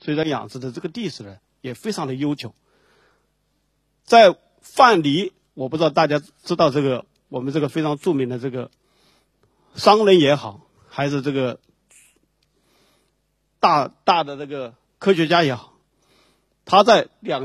水产养殖的这个历史呢，也非常的悠久。在范蠡，我不知道大家知道这个我们这个非常著名的这个商人也好，还是这个大的这个科学家也好，他在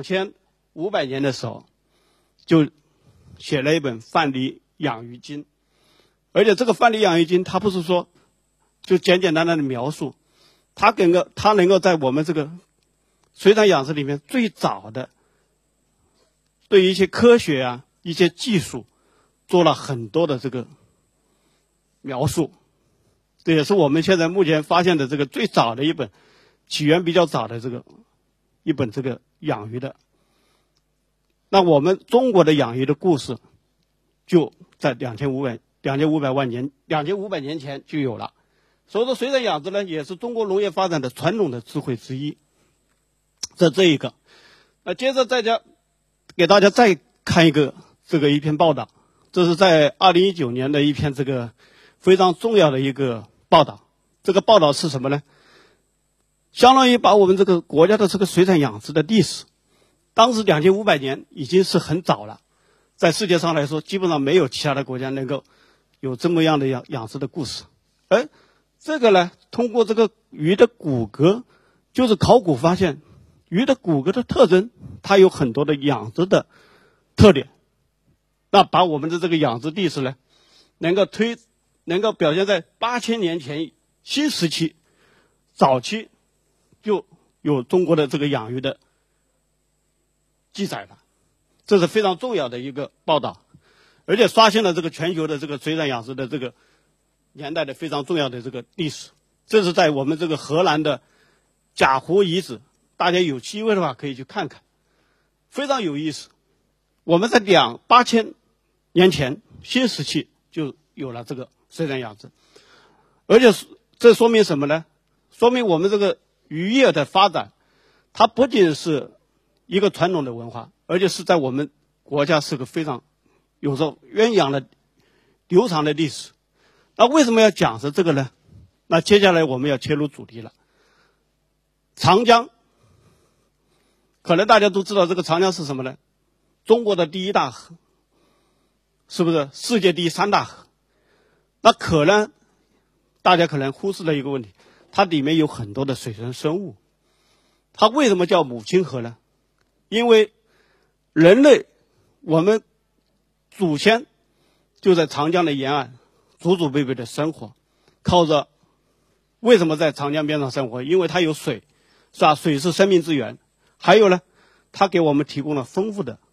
2500年的时候就写了一本《范蠡养鱼经》，而且这个《范蠡养鱼经》他不是说就简简单单的描述，他能够在我们这个水产养殖里面最早的对一些科学啊、一些技术做了很多的这个描述，这也是我们现在目前发现的这个最早的一本起源比较早的一本这个养鱼的。那我们中国的养鱼的故事就在2500年前就有了。所以说水产养殖呢，也是中国农业发展的传统的智慧之一。这一个，那接着给大家再看一篇报道，这是在2019年的一篇这个非常重要的一个报道。这个报道是什么呢？相当于把我们这个国家的这个水产养殖的历史，当时2500年已经是很早了，在世界上来说，基本上没有其他的国家能够有这么样的养殖的故事。而这个呢，通过这个鱼的骨骼，就是考古发现鱼的骨骼的特征，它有很多的养殖的特点。那把我们的这个养殖历史呢，能够表现在8000年前新时期早期就有中国的这个养鱼的记载了，这是非常重要的一个报道，而且刷新了这个全球的这个水产养殖的这个年代的非常重要的这个历史。这是在我们这个荷兰的贾湖遗址，大家有机会的话可以去看看，非常有意思。我们在8000年前新时期就有了这个水产养殖，而且这说明什么呢？说明我们这个渔业的发展，它不仅是一个传统的文化，而且是在我们国家是个非常有着源远的流长的历史。那为什么要讲这个呢？那接下来我们要切入主题了。长江，可能大家都知道这个长江是什么呢？中国的第一大河，是不是世界第3大河？那大家可能忽视了一个问题，它里面有很多的水生生物。它为什么叫母亲河呢？因为人类，我们祖先就在长江的沿岸祖祖辈辈的生活，靠着为什么在长江边上生活？因为它有水，是吧？水是生命之源。还有呢，它给我们提供了丰富的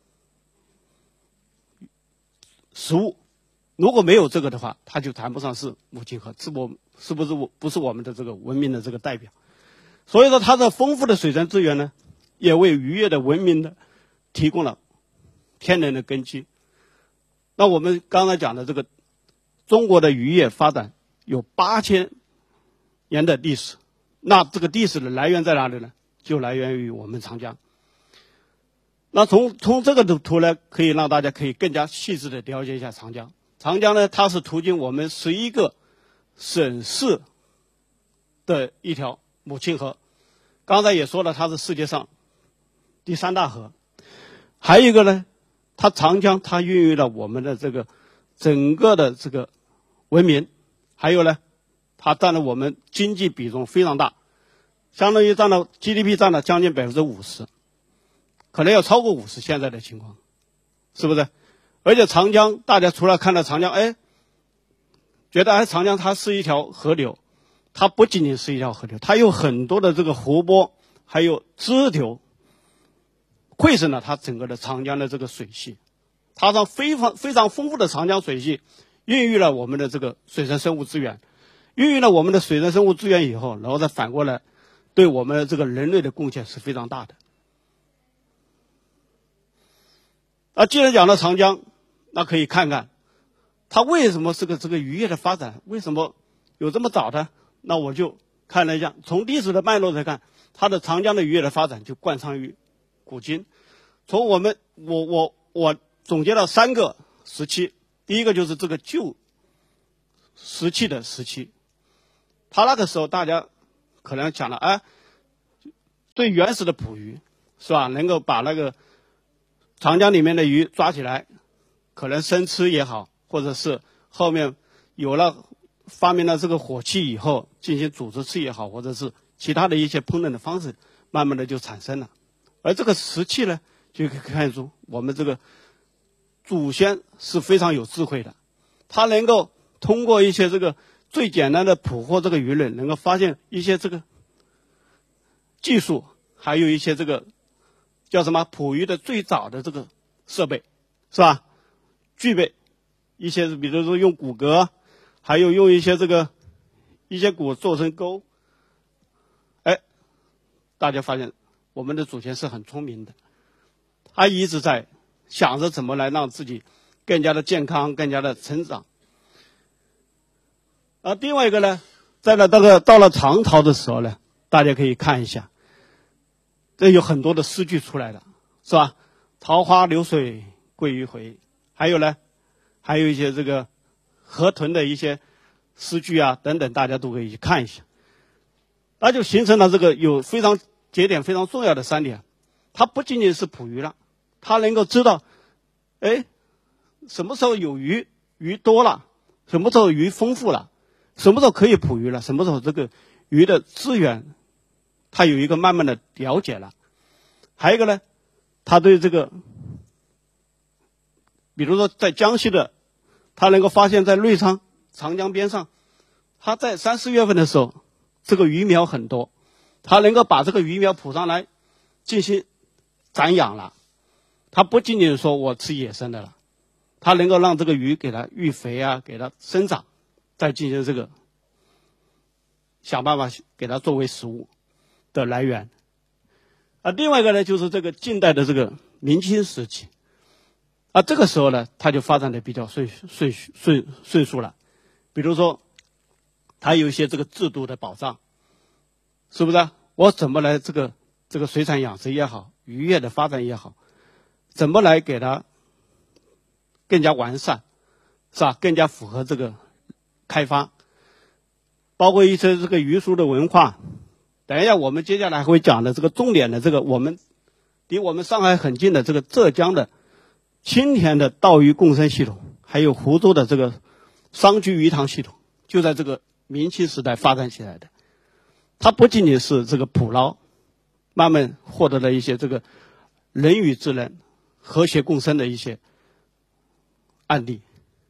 食物。如果没有这个的话，它就谈不上是母亲河，不是我们的这个文明的这个代表。所以说，它的丰富的水生资源呢，也为渔业的文明的提供了天然的根基。那我们刚才讲的这个中国的渔业发展有8000年的历史，那这个历史的来源在哪里呢？就来源于我们长江。那从这个图呢，可以让大家可以更加细致的了解一下长江。长江呢，它是途经我们11个省市的一条母亲河。刚才也说了，它是世界上第3大河。还有一个呢，长江它孕育了我们的这个整个的这个文明，还有呢，它占了我们经济比重非常大，相当于占了 GDP 占了将近50%，可能要超过50%现在的情况，是不是？而且长江，大家除了看到长江，觉得长江它是一条河流，它不仅仅是一条河流，它有很多的这个湖泊，还有支流，汇成了它整个的长江的这个水系。它让非常丰富的长江水系孕育了我们的这个水生生物资源，孕育了我们的水生生物资源以后，然后再反过来对我们这个人类的贡献是非常大的。既然讲到长江，那可以看看它为什么是这个渔业的发展为什么有这么早的？那我就看了一下，从历史的脉络来看，它的长江的渔业的发展就贯穿于古今。从我总结了3个时期，第一个就是这个旧石器的时期，它那个时候大家可能讲了， 最原始的捕鱼，是吧？能够把那个长江里面的鱼抓起来，可能生吃也好，或者是后面发明了这个火器以后进行煮着吃也好，或者是其他的一些烹饪的方式，慢慢的就产生了。而这个石器呢，就可以看出我们这个祖先是非常有智慧的，他能够通过一些这个最简单的捕获这个鱼类，能够发现一些这个技术，还有一些这个叫什么捕鱼的最早的这个设备，是吧？具备一些比如说用骨骼，还有用一些骨做成钩。大家发现我们的祖先是很聪明的，他一直在想着怎么来让自己更加的健康，更加的成长。另外一个呢，到了唐朝的时候呢，大家可以看一下，这有很多的诗句出来了，是吧？桃花流水鳜鱼回，还有一些这个河豚的一些诗句啊等等，大家都可以去看一下。那就形成了这个有节点非常重要的3点，它不仅仅是捕鱼了，它能够知道，什么时候有鱼多了，什么时候鱼丰富了，什么时候可以捕鱼了，什么时候这个鱼的资源，它有一个慢慢的了解了。还有一个呢，他对这个，比如说在江西的，他能够发现在瑞昌长江边上，他在3、4月份的时候，这个鱼苗很多，他能够把这个鱼苗捕上来进行展养了。他不仅仅说我吃野生的了，他能够让这个鱼给它育肥啊，给它生长，再进行这个想办法给它作为食物的来源。另外一个呢，就是这个近代的这个明清时期，这个时候呢，它就发展的比较迅速了。比如说，它有一些这个制度的保障，是不是？我怎么来这个水产养殖也好，渔业的发展也好，怎么来给它更加完善，是吧？更加符合这个开发，包括一些这个渔书的文化。等一下，我们接下来会讲的这个重点的这个离我们上海很近的这个浙江的青田的稻鱼共生系统，还有湖州的这个商居鱼塘系统，就在这个明清时代发展起来的。它不仅仅是这个捕捞，慢慢获得了一些这个人与自然和谐共生的一些案例。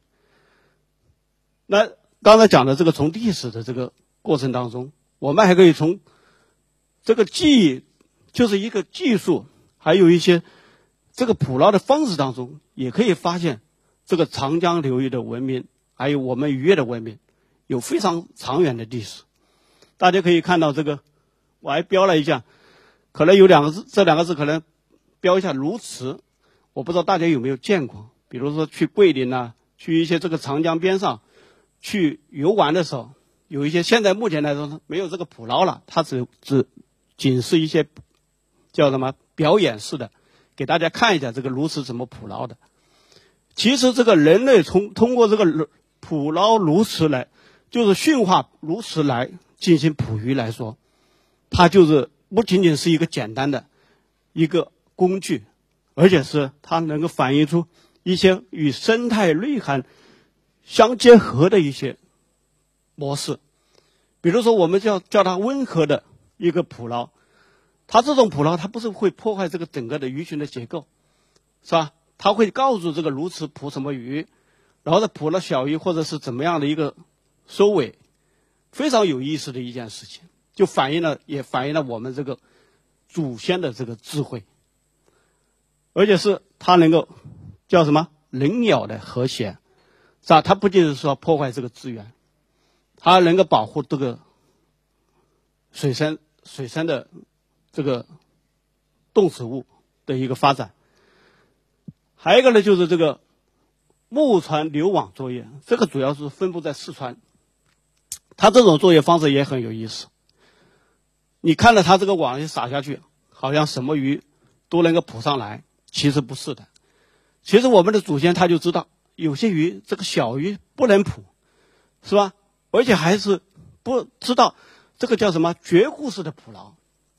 那刚才讲的这个从历史的这个过程当中，我们还可以从这个就是一个技术，还有一些这个捕捞的方式当中，也可以发现这个长江流域的文明，还有我们渔业的文明，有非常长远的历史。大家可以看到这个，我还标了一下，可能有2个字，这2个字可能标一下鸬鹚，我不知道大家有没有见过。比如说去桂林啊，去一些这个长江边上去游玩的时候，有一些现在目前来说没有这个捕捞了，它仅是一些叫什么表演式的，给大家看一下这个鸬鹚怎么捕捞的。其实这个人类通过这个捕捞鸬鹚来，就是驯化鸬鹚来进行捕鱼来说，它就是不仅仅是一个简单的一个工具，而且是它能够反映出一些与生态内涵相结合的一些模式。比如说我们叫它温和的一个捕捞，它这种捕捞它不是会破坏这个整个的鱼群的结构，是吧？它会告诉这个鸬鹚捕什么鱼，然后再捕了小鱼或者是怎么样的一个收尾，非常有意思的一件事情，就也反映了我们这个祖先的这个智慧，而且是它能够叫什么人鸟的和谐，是吧？它不仅是说破坏这个资源，它能够保护这个水生的这个动植物的一个发展。还有一个呢，就是这个木船流网作业，这个主要是分布在四川，它这种作业方式也很有意思。你看了它这个网一撒下去，好像什么鱼都能够捕上来，其实不是的。其实我们的祖先他就知道，有些鱼这个小鱼不能捕，是吧？而且还是不知道这个叫什么绝户式的捕捞，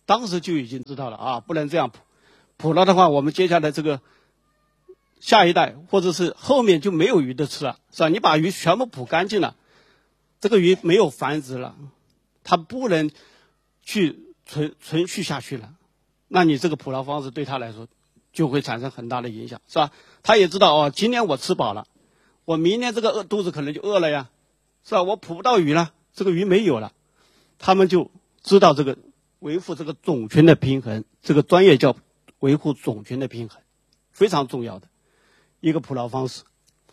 当时就已经知道了啊，不能这样捕，捕了的话，我们接下来这个下一代或者是后面就没有鱼的吃了，是吧？你把鱼全部捕干净了，这个鱼没有繁殖了，它不能去存续下去了，那你这个捕捞方式对它来说就会产生很大的影响，是吧？他也知道哦，今年我吃饱了，我明年这个肚子可能就饿了呀，是吧？我捕不到鱼了，这个鱼没有了，他们就知道这个维护这个种群的平衡，这个专业叫维护种群的平衡，非常重要的一个捕捞方式。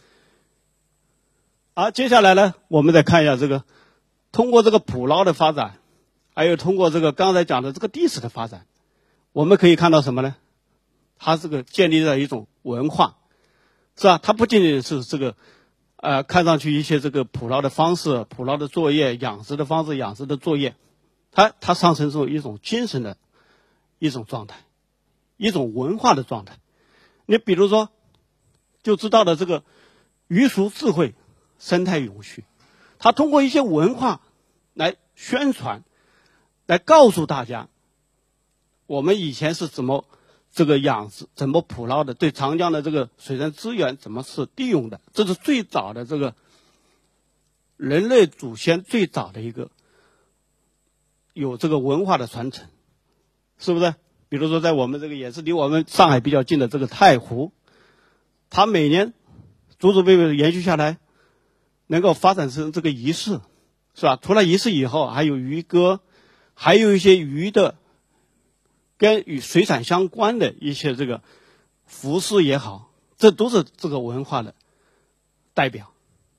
好，接下来呢，我们再看一下这个通过这个捕捞的发展，还有通过这个刚才讲的这个历史的发展，我们可以看到什么呢？它这个建立了一种文化，是吧？它不仅仅是这个看上去一些这个捕捞的方式、捕捞的作业、养殖的方式、养殖的作业，它上升出一种精神的一种状态，一种文化的状态。你比如说，就知道的这个鱼熟智慧、生态永续，它通过一些文化来宣传，来告诉大家，我们以前是怎么这个养殖、怎么捕捞的，对长江的这个水生资源怎么是利用的，这是最早的这个人类祖先最早的一个有这个文化的传承，是不是？比如说在我们这个也是离我们上海比较近的这个太湖，它每年祖祖辈辈延续下来，能够发展成这个仪式，是吧？除了仪式以后，还有渔歌，还有一些鱼的跟与水产相关的一些这个服饰也好，这都是这个文化的代表。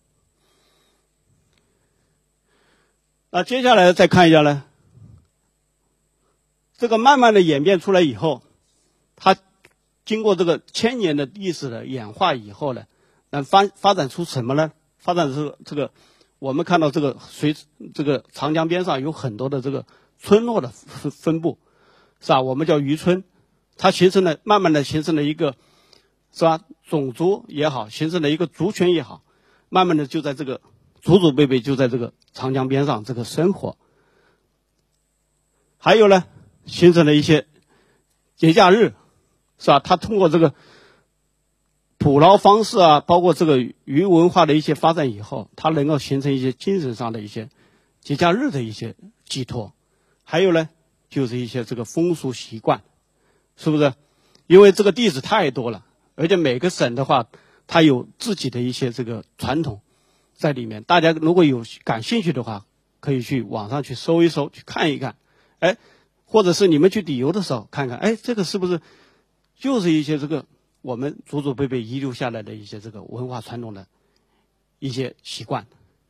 那接下来再看一下呢，这个慢慢的演变出来以后，它经过这个千年的历史的演化以后呢，发展出什么呢？发展出这个我们看到这个这个长江边上有很多的这个村落的分布，是吧？我们叫渔村，它慢慢的形成了一个，是吧？种族也好，形成了一个族群也好，慢慢的就在这个祖祖辈辈就在这个长江边上这个生活。还有呢，形成了一些节假日，是吧？它通过这个捕捞方式啊，包括这个鱼文化的一些发展以后，它能够形成一些精神上的一些节假日的一些寄托。还有呢，就是一些这个风俗习惯，是不是？因为这个地址太多了，而且每个省的话，它有自己的一些这个传统在里面。大家如果有感兴趣的话，可以去网上去搜一搜，去看一看。哎，或者是你们去旅游的时候看看，哎，这个是不是就是一些这个我们祖祖辈辈遗留下来的一些这个文化传统的一些习惯。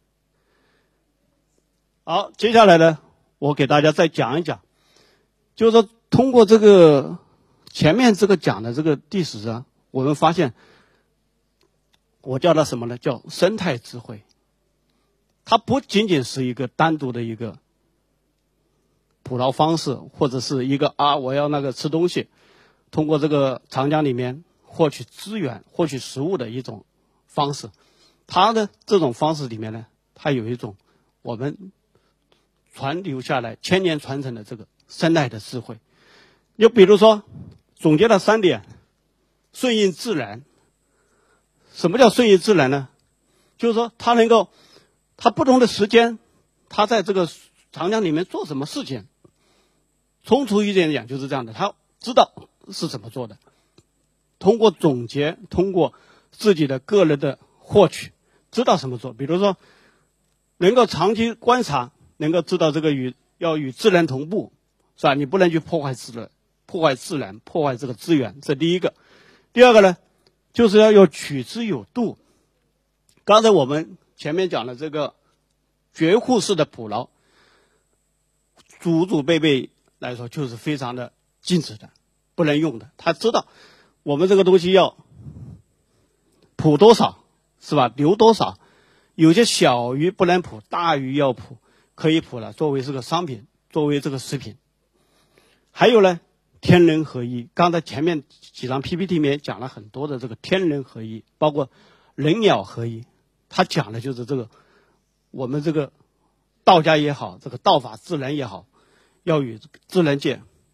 好，接下来呢，我给大家再讲一讲，就是说通过这个前面这个讲的这个历史上，我们发现，我叫它什么呢？叫生态智慧。它不仅仅是一个单独的一个捕捞方式，或者是一个我要那个吃东西，通过这个长江里面获取资源、获取食物的一种方式。它的这种方式里面呢，它有一种我们传留下来千年传承的这个生态的智慧。就比如说总结了3点：顺应自然。什么叫顺应自然呢？就是说它不同的时间，它在这个长江里面做什么事情，通俗一点讲就是这样的，他知道是怎么做的，通过总结，通过自己的个人的获取，知道怎么做。比如说能够长期观察，能够知道这个要与自然同步，是吧？你不能去破坏自然，破坏这个资源，这第一个。第二个呢，就是要取之有度。刚才我们前面讲的这个绝户式的捕捞，祖祖辈辈来说就是非常的禁止的，不能用的。他知道我们这个东西要捕多少，是吧？留多少，有些小鱼不能捕，大鱼要捕，可以捕了，作为这个商品，作为这个食品。还有呢，天人合一。刚才前面几张 PPT 里面讲了很多的这个天人合一，包括人鸟合一。他讲的就是这个我们这个道家也好，这个道法自然也好，要与自然界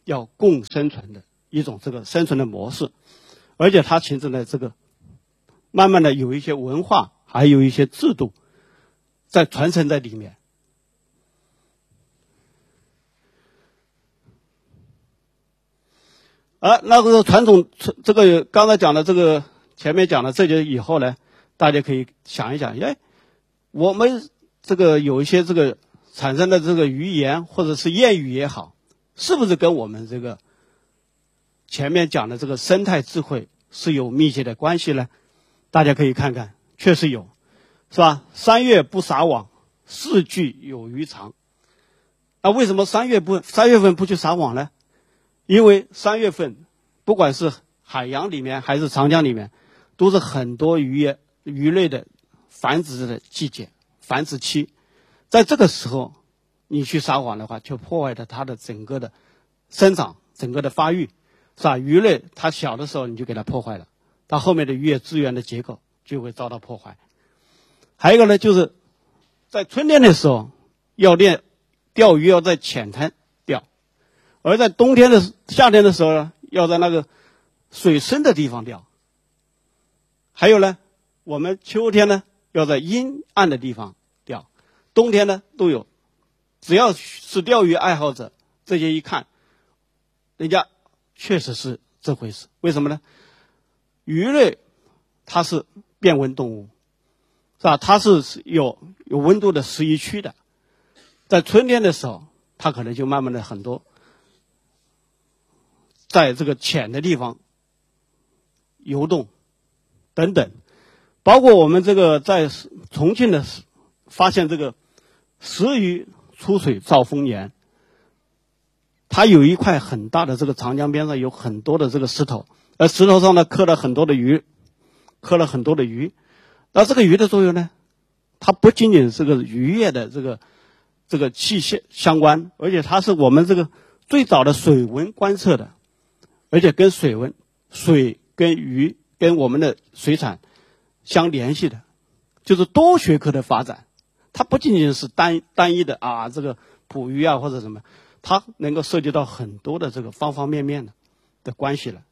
要共生存的一种这个生存的模式，而且它形成了这个慢慢的有一些文化，还有一些制度在传承在里面。那个传统，这个刚才讲的这个前面讲的这些以后呢，大家可以想一想，我们这个有一些这个产生的这个语言或者是谚语也好，是不是跟我们这个前面讲的这个生态智慧是有密切的关系呢？大家可以看看，确实有，是吧？3月不撒网，4句有余长。那为什么3月份不去撒网呢？因为3月份不管是海洋里面还是长江里面，都是很多鱼类的繁殖的季节，繁殖期。在这个时候你去撒网的话，就破坏了它的整个的生长，整个的发育，是吧？鱼类它小的时候你就给它破坏了，它后面的渔业资源的结构就会遭到破坏。还有一个呢，就是在春天的时候要练钓鱼，要在浅滩钓，而在夏天的时候呢，要在那个水深的地方钓。还有呢，我们秋天呢要在阴暗的地方钓，冬天呢都有。只要是钓鱼爱好者，这些一看，人家确实是这回事。为什么呢？鱼类它是变温动物，是吧？它是有温度的适宜区的，在春天的时候，它可能就慢慢的很多在这个浅的地方游动等等。包括我们这个在重庆的发现这个石鱼出水造丰年，它有一块很大的这个长江边上有很多的这个石头，而石头上呢刻了很多的鱼。那这个鱼的作用呢，它不仅仅是个渔业的这个器械相关，而且它是我们这个最早的水文观测的，而且跟水跟鱼跟我们的水产相联系的，就是多学科的发展。它不仅仅是单一的这个捕鱼或者什么，它能够涉及到很多的这个方方面面的关系了。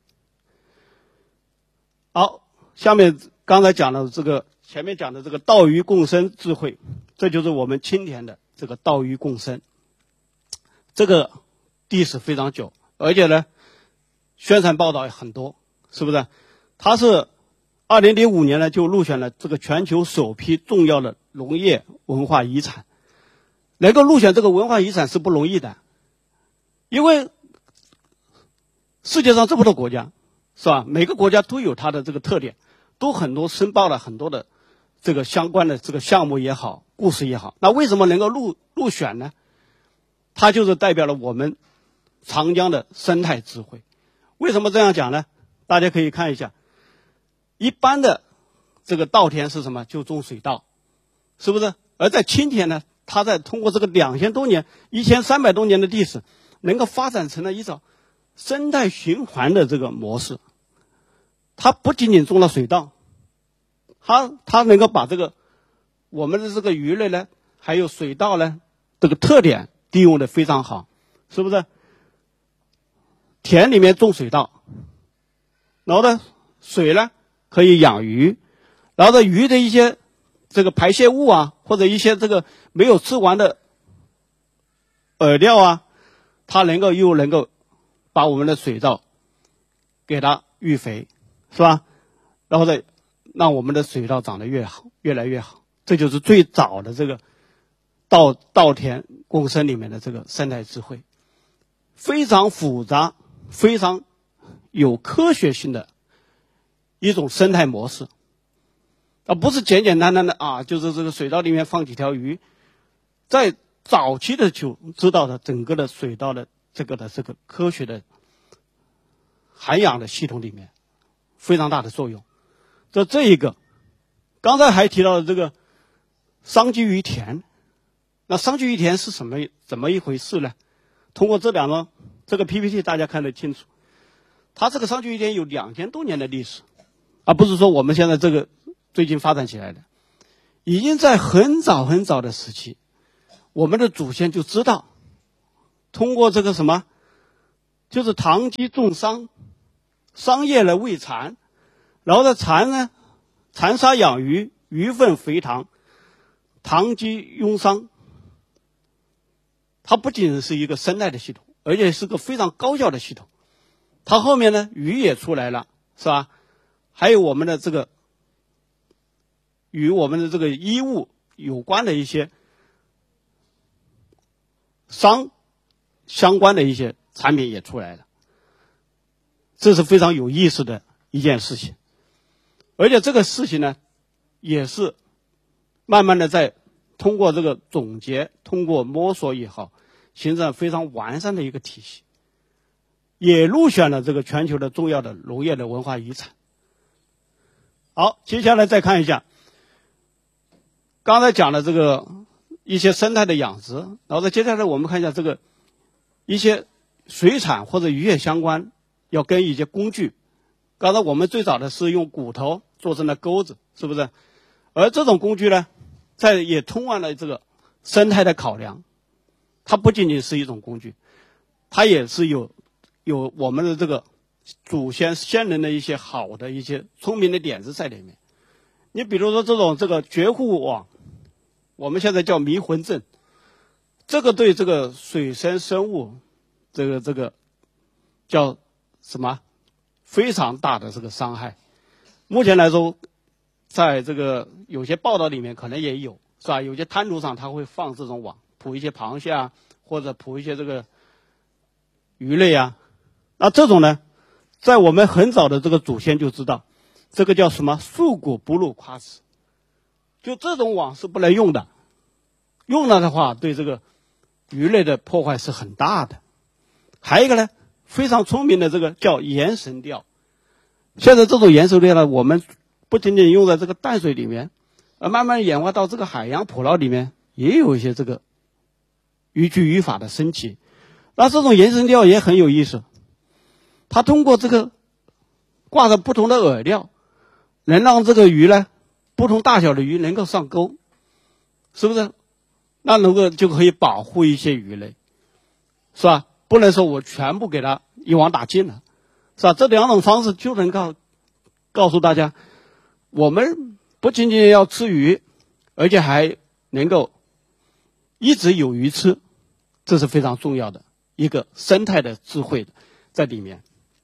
好，下面刚才讲的这个前面讲的这个岛鱼共生智慧，这就是我们青田的这个岛鱼共生。这个历史非常久，而且呢宣传报道也很多，是不是？它是2005年呢就入选了这个全球首批重要的农业文化遗产。能够入选这个文化遗产是不容易的，因为世界上这么多国家，是吧？每个国家都有它的这个特点，都很多申报了很多的这个相关的这个项目也好，故事也好。那为什么能够入选呢？它就是代表了我们长江的生态智慧。为什么这样讲呢？大家可以看一下，一般的这个稻田是什么？就种水稻，是不是？而在青田呢，它在通过这个2000多年、1300多年的历史，能够发展成了一种生态循环的这个模式。它不仅仅种了水稻，它能够把这个我们的这个鱼类呢，还有水稻呢，这个特点利用的非常好，是不是？田里面种水稻，然后呢，水呢可以养鱼，然后呢，鱼的一些这个排泄物或者一些这个没有吃完的饵料它又能够把我们的水稻给它育肥，是吧？然后呢，让我们的水稻长得越好，越来越好。这就是最早的这个稻田共生里面的这个生态智慧，非常复杂、非常有科学性的一种生态模式，不是简简单单的就是这个水稻里面放几条鱼。在早期的就知道的整个的水稻的这个科学的涵养的系统里面非常大的作用。这一个，刚才还提到了这个桑基鱼田。那桑基鱼田是怎么一回事呢？通过这个 PPT 大家看得清楚，它这个桑基鱼田有2000多年的历史，而不是说我们现在这个最近发展起来的。已经在很早很早的时期，我们的祖先就知道通过这个就是唐鸡种桑，桑叶呢喂蚕，然后呢蚕呢蚕沙养鱼，鱼粪肥塘，唐鸡拥桑。它不仅是一个生态的系统，而且是个非常高效的系统。它后面呢鱼也出来了，是吧？还有我们的这个与我们的这个衣物有关的一些桑相关的一些产品也出来了，这是非常有意思的一件事情。而且这个事情呢，也是慢慢的在通过这个总结，通过摸索也好，形成非常完善的一个体系，也入选了这个全球的重要的农业的文化遗产。好，接下来再看一下刚才讲的这个一些生态的养殖，然后再接下来我们看一下这个一些水产或者渔业相关要跟一些工具。刚才我们最早的是用骨头做成了钩子，是不是？而这种工具呢，也通完了这个生态的考量，它不仅仅是一种工具，它也是有我们的这个祖先人的一些好的一些聪明的点子在里面。你比如说这个绝户网，我们现在叫迷魂阵，这个对这个水生生物这个叫什么非常大的这个伤害。目前来说，在这个有些报道里面可能也有，是吧？有些滩涂上它会放这种网，捕一些螃蟹啊，或者捕一些这个鱼类啊。那这种呢，在我们很早的这个祖先就知道，这个叫什么树骨不入夸齿，就这种网是不能用的，用了的话对这个鱼类的破坏是很大的。还有一个呢，非常聪明的这个叫延绳钓。现在这种延绳钓呢，我们不仅仅用在这个淡水里面，慢慢演化到这个海洋捕捞里面，也有一些这个渔具渔法的升级。那这种延绳钓也很有意思，它通过这个挂着不同的饵料，能让这个鱼呢，不同大小的鱼能够上钩，是不是？那能够就可以保护一些鱼类，是吧？不能说我全部给它一网打尽了，是吧？这两种方式就能告诉大家，我们不仅仅要吃鱼，而且还能够一直有鱼吃，这是非常重要的一个生态的智慧在里面。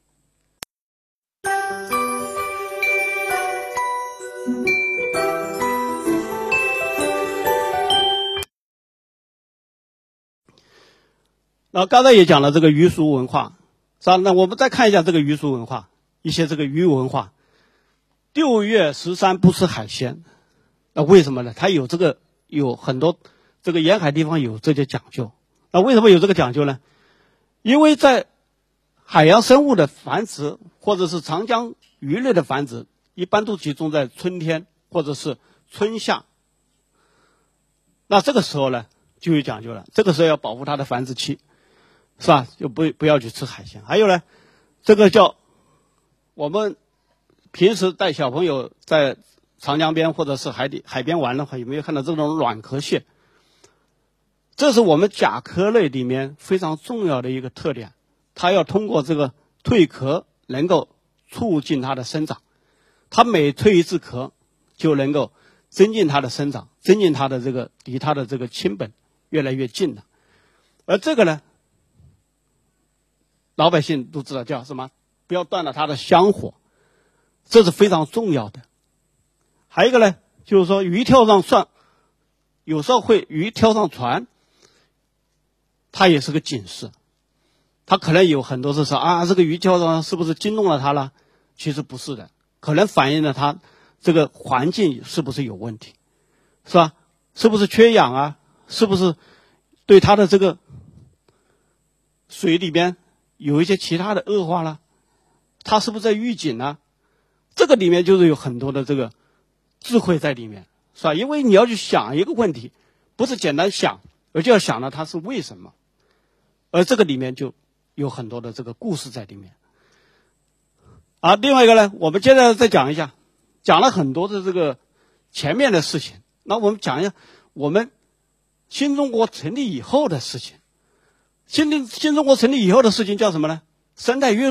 那刚才也讲了这个鱼俗文化，是吧？那我们再看一下这个鱼俗文化，一些这个鱼文化。6月13不吃海鲜，那为什么呢？它有很多这个沿海地方有这些讲究。那为什么有这个讲究呢？因为在海洋生物的繁殖或者是长江鱼类的繁殖，一般都集中在春天或者是春夏。那这个时候呢就有讲究了，这个时候要保护它的繁殖期，是吧？就不要去吃海鲜。还有呢，这个叫我们平时带小朋友在长江边或者是海边玩的话，有没有看到这种卵壳蟹？这是我们甲壳类里面非常重要的一个特点，它要通过这个蜕壳能够促进它的生长，它每蜕一次壳就能够增进它的生长，增进它的这个离它的这个亲本越来越近了。而这个呢，老百姓都知道叫什么？不要断了它的香火，这是非常重要的。还有一个呢，就是说鱼跳上船，有时候鱼跳上船，它也是个警示。它可能有很多是说啊，这个鱼跳上是不是惊动了它了？其实不是的，可能反映了它这个环境是不是有问题，是吧？是不是缺氧啊？是不是对它的这个水里边有一些其他的恶化了？它是不是在预警呢？这个里面就是有很多的这个智慧在里面，是吧？因为你要去想一个问题，不是简单想，而就要想了它是为什么，而这个里面就有很多的这个故事在里面。另外一个呢，我们接着再讲一下，讲了很多的这个前面的事情，那我们讲一下我们新中国成立以后的事情。新中国成立以后的事情叫什么呢？ 生态约